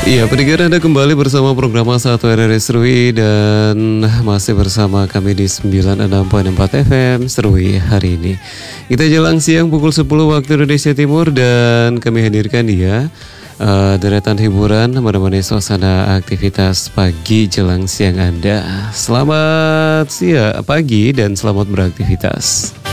Iya, pendengar Anda kembali bersama program Satu RRI Serui dan masih bersama kami di 96.4 FM Serui hari ini. Kita jelang siang pukul 10 waktu Indonesia Timur dan kami hadirkan dia deretan hiburan menemani suasana aktivitas pagi jelang siang Anda. Selamat siang, pagi dan selamat beraktivitas.